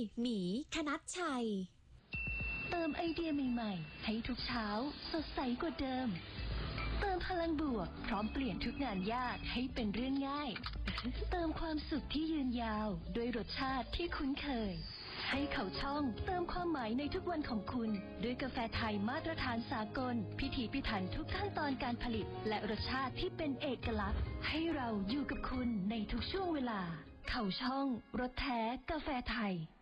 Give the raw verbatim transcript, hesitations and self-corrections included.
หมีคณัชชัยเติมไอเดียใหม่ๆให้ทุกเช้าสดใสกว่าเดิมเติมพลังบวกพร้อมเปลี่ยนทุกงานยากให้เป็นเรื่องง่ายเติมความสุขที่ยืนยาวด้วยรสชาติที่คุ้นเคยให้เขาช่องเติมความหมายในทุกวันของคุณด้วยกาแฟไทยมาตรฐานสากลพิถีพิถันทุกขั้นตอนการผลิตและรสชาติที่เป็นเอกลักษณ์ให้เราอยู่กับคุณในทุกช่วงเวลาเขาช่องรสแท้กาแฟไทย